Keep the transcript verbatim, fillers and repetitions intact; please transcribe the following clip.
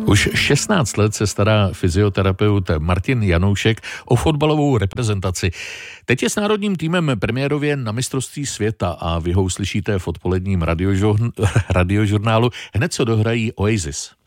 Už šestnáct let se stará fyzioterapeut Martin Janoušek o fotbalovou reprezentaci. Teď je s národním týmem premiérově na mistrovství světa a vy ho uslyšíte v odpoledním radiožurnálu hned co dohrají Oasis.